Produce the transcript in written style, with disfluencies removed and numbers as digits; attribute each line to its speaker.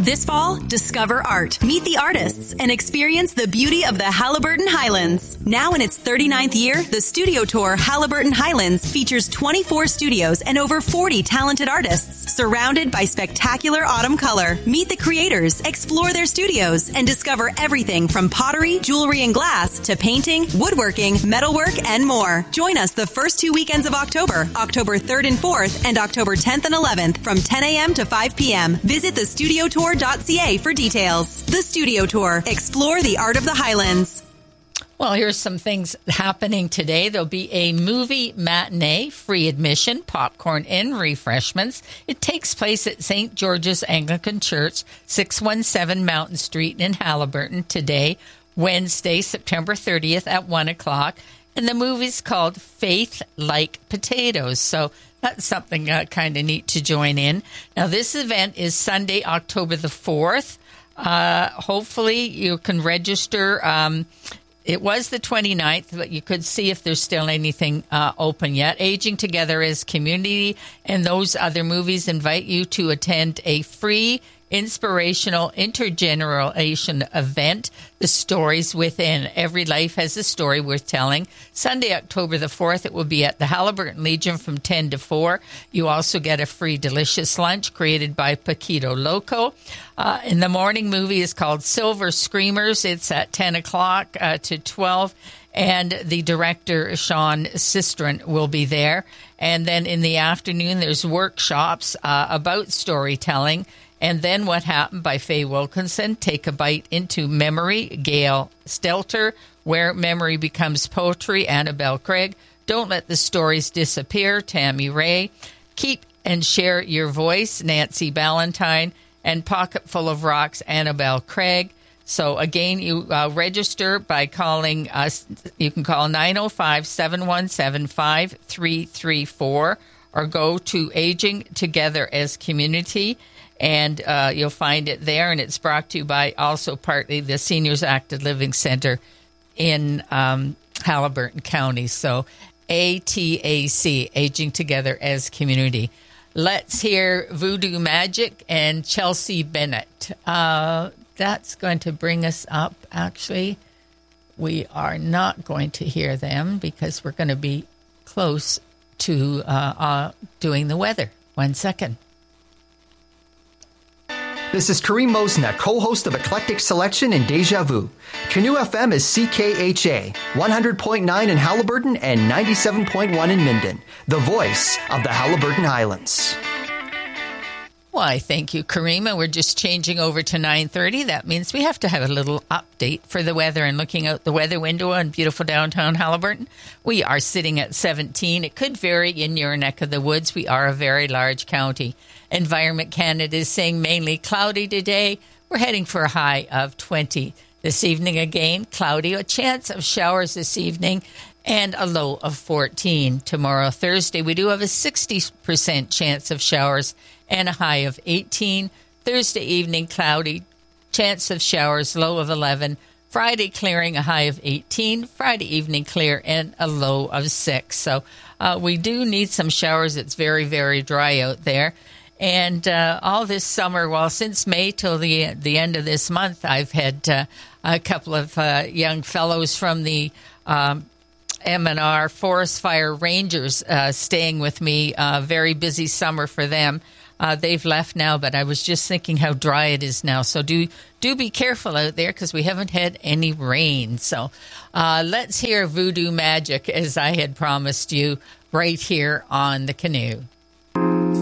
Speaker 1: This fall, discover art, meet the artists, and experience the beauty of the Haliburton Highlands. Now in its 39th year, the Studio Tour Haliburton Highlands features 24 studios and over 40 talented artists, surrounded by spectacular autumn color. Meet the creators, explore their studios, and discover everything from pottery, jewelry and glass, to painting, woodworking, metalwork, and more. Join us the first 2 weekends of October, October 3rd and 4th, and October 10th and 11th from 10 a.m. to 5 p.m. Visit thestudiotour.ca for details. The Studio Tour. Explore the art of the Highlands.
Speaker 2: Well, here's some things happening today. There'll be a movie matinee, free admission, popcorn, and refreshments. It takes place at St. George's Anglican Church, 617 Mountain Street in Haliburton today, Wednesday, September 30th at 1 o'clock. And the movie's called Faith Like Potatoes. So that's something kind of neat to join in. Now, this event is Sunday, October the 4th. Hopefully, you can register. It was the 29th, but you could see if there's still anything open yet. Aging Together as Community and those other movies invite you to attend a free inspirational intergeneration event, The Stories Within. Every life has a story worth telling. Sunday, October the 4th, it will be at the Haliburton Legion from 10 to 4. You also get a free delicious lunch created by Paquito Loco. In the morning, movie is called Silver Screamers. It's at 10 o'clock to 12. And the director, Sean Sistron, will be there. And then in the afternoon, there's workshops about storytelling. And Then What Happened by Faye Wilkinson, Take a Bite into Memory, Gail Stelter, Where Memory Becomes Poetry, Annabelle Craig, Don't Let the Stories Disappear, Tammy Ray, Keep and Share Your Voice, Nancy Ballantyne, and Pocket Full of Rocks, Annabelle Craig. So again, you register by calling us. You can call 905-717-5334 or go to Aging Together as Community. And you'll find it there, and it's brought to you by also partly the Seniors Active Living Center in Haliburton County. So ATAC, Aging Together as Community. Let's hear Voodoo Magic and Chelsea Bennett. That's going to bring us up, actually. We are not going to hear them because we're going to be close to doing the weather. 1 second.
Speaker 3: This is Kareem Mosna, co-host of Eclectic Selection and Deja Vu. Canoe FM is CKHA, 100.9 in Haliburton and 97.1 in Minden, the voice of the Haliburton Highlands.
Speaker 2: Why, thank you, Kareem. And we're just changing over to 9:30. That means we have to have a little update for the weather. And looking out the weather window on beautiful downtown Haliburton, we are sitting at 17. It could vary in your neck of the woods. We are a very large county. Environment Canada is saying mainly cloudy today. We're heading for a high of 20. This evening again, cloudy, a chance of showers this evening, and a low of 14. Tomorrow, Thursday, we do have a 60% chance of showers and a high of 18. Thursday evening, cloudy, chance of showers, low of 11. Friday, clearing, a high of 18. Friday evening, clear, and a low of 6. So we do need some showers. It's very, very dry out there. And all this summer, well, since May till the end of this month, I've had a couple of young fellows from the M&R Forest Fire Rangers staying with me. Very busy summer for them. They've left now, but I was just thinking how dry it is now. So do be careful out there because we haven't had any rain. So let's hear Voodoo Magic, as I had promised you, right here on the Canoe.